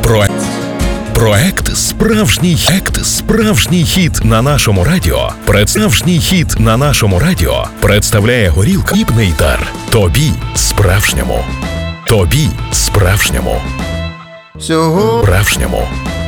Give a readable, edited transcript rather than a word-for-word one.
Проект «Справжній хіт на нашому радіо». Справжній хіт на нашому радіо представляє горілка і Нейдар. Тобі справжньому. Тобі справжньому. Справжньому.